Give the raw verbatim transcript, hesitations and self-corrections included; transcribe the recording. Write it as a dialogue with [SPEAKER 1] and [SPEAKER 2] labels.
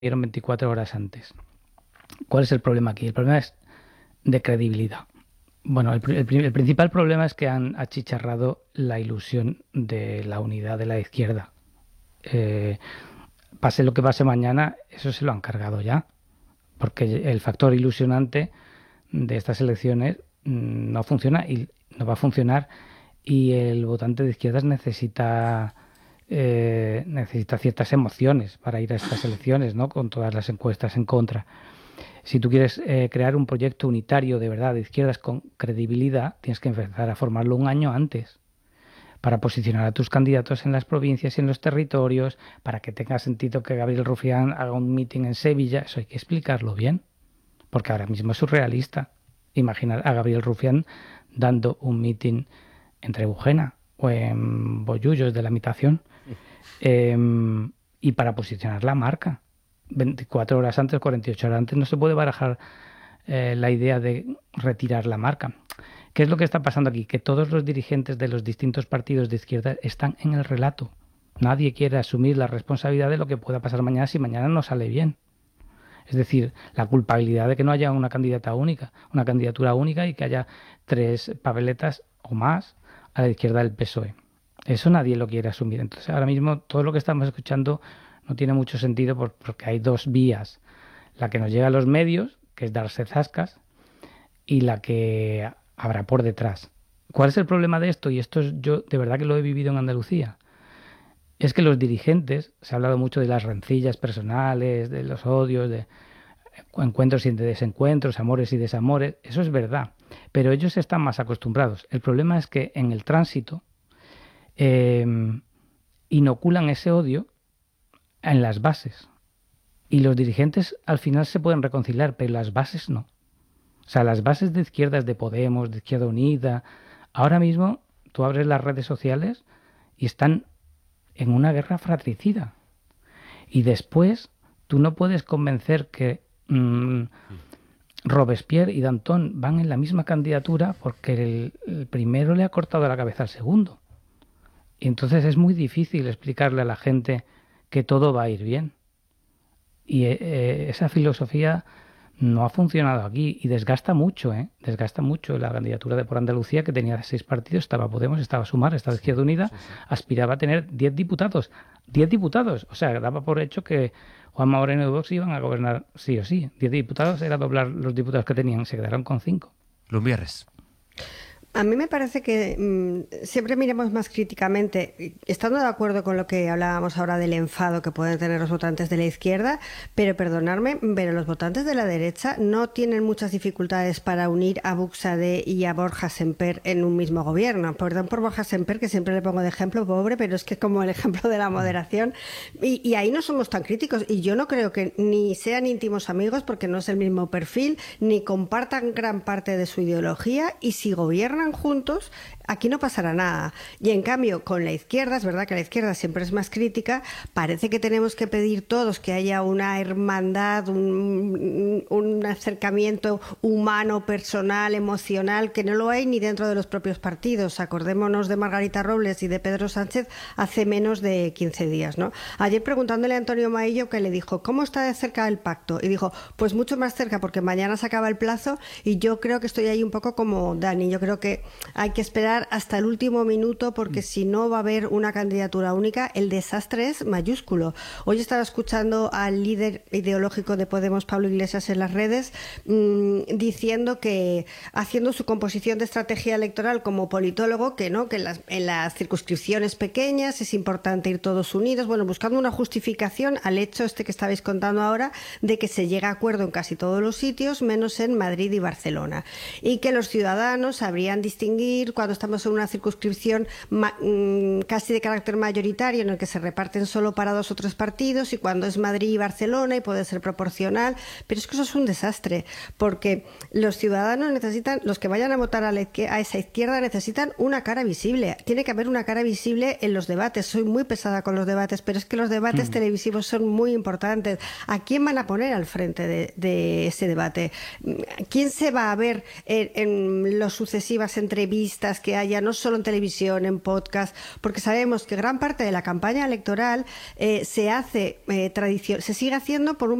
[SPEAKER 1] dieron veinticuatro horas antes. ¿Cuál es el problema aquí? El problema es de credibilidad. Bueno, el, el, el principal problema es que han achicharrado la ilusión de la unidad de la izquierda. Eh, pase lo que pase mañana, eso se lo han cargado ya. Porque el factor ilusionante de estas elecciones no funciona y no va a funcionar, y el votante de izquierdas necesita eh, necesita ciertas emociones para ir a estas elecciones, ¿no? Con todas las encuestas en contra. Si tú quieres eh, crear un proyecto unitario de verdad de izquierdas con credibilidad, tienes que empezar a formarlo un año antes para posicionar a tus candidatos en las provincias y en los territorios, para que tenga sentido que Gabriel Rufián haga un meeting en Sevilla. Eso hay que explicarlo bien, porque ahora mismo es surrealista imaginar a Gabriel Rufián dando un meeting en Trebujena o en Bollullos de la Mitación, eh, y para posicionar la marca. veinticuatro horas antes, cuarenta y ocho horas antes, no se puede barajar eh, la idea de retirar la marca. ¿Qué es lo que está pasando aquí? Que todos los dirigentes de los distintos partidos de izquierda están en el relato. Nadie quiere asumir la responsabilidad de lo que pueda pasar mañana si mañana no sale bien. Es decir, la culpabilidad de que no haya una candidata única, una candidatura única y que haya tres papeletas o más a la izquierda del P S O E. Eso nadie lo quiere asumir. Entonces, ahora mismo todo lo que estamos escuchando no tiene mucho sentido porque hay dos vías. La que nos llega a los medios, que es darse zascas, y la que habrá por detrás. ¿Cuál es el problema de esto? Y esto es, yo de verdad que lo he vivido en Andalucía. Es que los dirigentes, se ha hablado mucho de las rencillas personales, de los odios, de encuentros y desencuentros, amores y desamores. Eso es verdad, pero ellos están más acostumbrados. El problema es que en el tránsito eh, inoculan ese odio en las bases. Y los dirigentes al final se pueden reconciliar, pero las bases no. O sea, las bases de izquierdas, de Podemos, de Izquierda Unida, ahora mismo tú abres las redes sociales y están en una guerra fratricida. Y después tú no puedes convencer que mmm, Robespierre y Danton van en la misma candidatura porque el, el primero le ha cortado la cabeza al segundo. Y entonces es muy difícil explicarle a la gente que todo va a ir bien. Y eh, esa filosofía no ha funcionado aquí y desgasta mucho, ¿eh? Desgasta mucho. La candidatura de Por Andalucía, que tenía seis partidos, estaba Podemos, estaba Sumar, estaba Izquierda Unida, sí, sí. Aspiraba a tener diez diputados. diez diputados. O sea, daba por hecho que Juanma Moreno y Vox iban a gobernar sí o sí. diez diputados era doblar los diputados que tenían, se quedaron con cinco.
[SPEAKER 2] Lumbierres.
[SPEAKER 3] A mí me parece que mmm, siempre miremos más críticamente, estando de acuerdo con lo que hablábamos ahora del enfado que pueden tener los votantes de la izquierda, pero perdonadme, pero los votantes de la derecha no tienen muchas dificultades para unir a Buxade y a Borja Semper en un mismo gobierno. Perdón por Borja Semper, que siempre le pongo de ejemplo, pobre, pero es que es como el ejemplo de la moderación. Y, y ahí no somos tan críticos. Y yo no creo que ni sean íntimos amigos, porque no es el mismo perfil, ni compartan gran parte de su ideología, y si gobiernan juntos, aquí no pasará nada. Y en cambio, con la izquierda, es verdad que la izquierda siempre es más crítica, parece que tenemos que pedir todos que haya una hermandad, un, un acercamiento humano, personal, emocional, que no lo hay ni dentro de los propios partidos. Acordémonos de Margarita Robles y de Pedro Sánchez hace menos de quince días, ¿no? Ayer preguntándole a Antonio Maillo, que le dijo, ¿cómo está de cerca el pacto? Y dijo, pues mucho más cerca, porque mañana se acaba el plazo, y yo creo que estoy ahí un poco como Dani. Yo creo que hay que esperar hasta el último minuto, porque si no va a haber una candidatura única, el desastre es mayúsculo. Hoy estaba escuchando al líder ideológico de Podemos, Pablo Iglesias, en las redes, mmm, diciendo que, haciendo su composición de estrategia electoral como politólogo, que no, que en las, en las circunscripciones pequeñas es importante ir todos unidos, bueno, buscando una justificación al hecho este que estabais contando ahora, de que se llega a acuerdo en casi todos los sitios, menos en Madrid y Barcelona, y que los ciudadanos sabrían distinguir cuando estamos en una circunscripción ma, mmm, casi de carácter mayoritario, en el que se reparten solo para dos o tres partidos, y cuando es Madrid y Barcelona y puede ser proporcional. Pero es que eso es un desastre, porque los ciudadanos necesitan, los que vayan a votar a, la, a esa izquierda, necesitan una cara visible. Tiene que haber una cara visible en los debates. Soy muy pesada con los debates, pero es que los debates mm. televisivos son muy importantes. ¿A quién van a poner al frente de, de ese debate? ¿Quién se va a ver en, en las sucesivas entrevistas que que haya, no solo en televisión, en podcast, porque sabemos que gran parte de la campaña electoral eh, se hace eh, tradición, se sigue haciendo por un